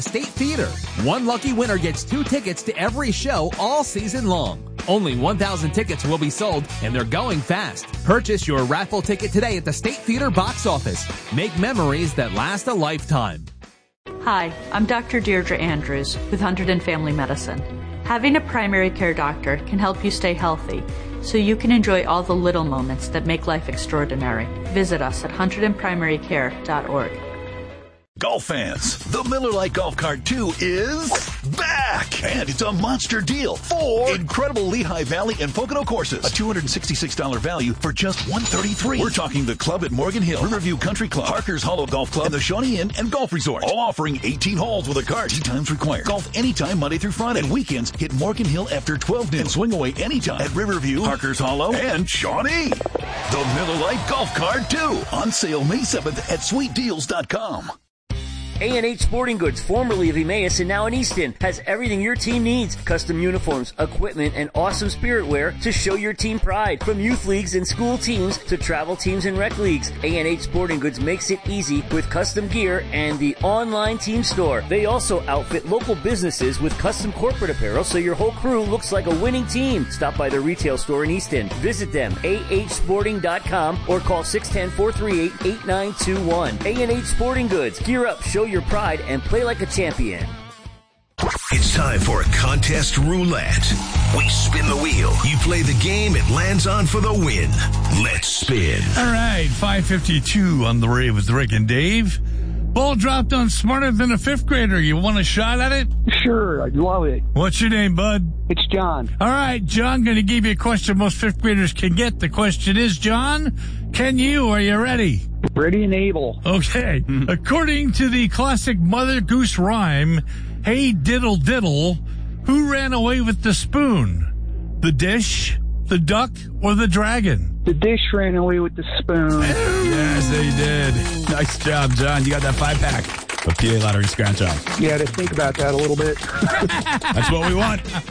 State Theater. One lucky winner gets 2 tickets to every show all season long. Only 1,000 tickets will be sold, and they're going fast. Purchase your raffle ticket today at the State Theater box office. Make memories that last a lifetime. Hi, I'm Dr. Deirdre Andrews with Hunterdon Family Medicine. Having a primary care doctor can help you stay healthy, so you can enjoy all the little moments that make life extraordinary. Visit us at hunterdonprimarycare.org. Golf fans, the Miller Lite Golf Cart 2 is back! And it's a monster deal. 4 incredible Lehigh Valley and Pocono courses. A $266 value for just $133. We're talking the club at Morgan Hill, Riverview Country Club, Parker's Hollow Golf Club, and the Shawnee Inn and Golf Resort. All offering 18 holes with a cart. Tee times required. Golf anytime Monday through Friday. And weekends, hit Morgan Hill after 12 noon. And swing away anytime at Riverview, Parker's Hollow, and Shawnee. The Miller Lite Golf Cart 2. On sale May 7th at sweetdeals.com. A&H Sporting Goods, formerly of Emmaus and now in Easton, has everything your team needs. Custom uniforms, equipment, and awesome spirit wear to show your team pride. From youth leagues and school teams to travel teams and rec leagues, A&H Sporting Goods makes it easy with custom gear and the online team store. They also outfit local businesses with custom corporate apparel so your whole crew looks like a winning team. Stop by their retail store in Easton. Visit them, ahsporting.com, or call 610-438-8921. A&H Sporting Goods. Gear up, show your pride, and play like a champion. It's time for Contest Roulette. We spin the wheel. You play the game, it lands on for the win. Let's spin. All right, 5:52 on the Rave with Rick and Dave. Ball dropped on Smarter Than a Fifth Grader. You want a shot at it? Sure, I'd love it. What's your name, bud? It's John. All right, John, going to give you a question most fifth graders can get. The question is, John, are you ready? Ready and able. Okay. According to the classic Mother Goose rhyme, hey diddle diddle, who ran away with the spoon? The dish, the duck, or the dragon? The dish ran away with the spoon. Yes, they did. Nice job, John. You got that 5-pack of PA Lottery scratch off. Yeah, to think about that a little bit. That's what we want.